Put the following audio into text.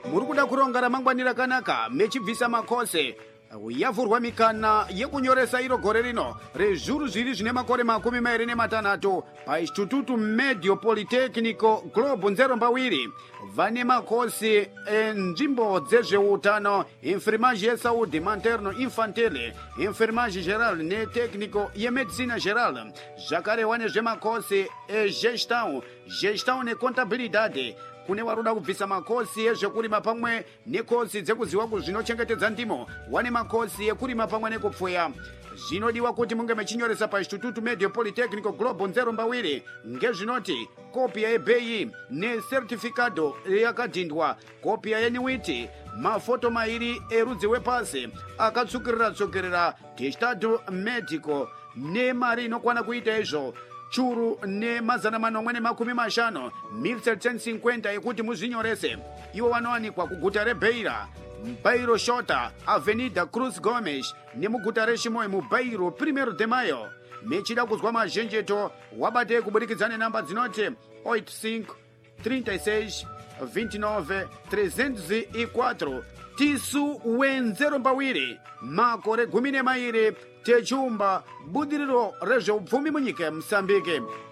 muri kuda kuronga ramangwani rakanaka mechibvisa makose yavhurwa mikana yekunyoresa iro gore rino rezviuru zviri zvine makore 26 painstitutu medio politecnico globo nzeromba vane makosi enzvimbo dzezveutano enfermage yesaúde materno infantile enfermage geral netecnico yemedicina geral zvakarehwa nezvemakosi egestão necontabilidade kune varoda kubvisa makosi ezvekurima pamwe nekosi dzekuziva zvinochengetedza ndimo wane makosi ekurima pamwe nekupfuya zvinodiwa kuti munge mechinyoresa painstitutu medio politecnico globo nzeromba ngezvinoti kopia yebheyi nesertificado yakadhindwa kopia yenuiti mafoto mairi erudzi wepasi akatsukirira testado medico nemari inokwana kuita izvo churu nemazana 450 1750 yekuti muzvinyorese ivo vanowanikwa kuguta rebeira mubairo shota avenida cruz gomes nemuguta rechimoyo mubairo 1 de mayo mechida kuzwa mazhenjeto wabatei kubudikidza nenhamba dzinoti 85 36 29 304 tisu wenzeromba makore 12 techiumba budiriro rezveupfumi munyika yeMozambique.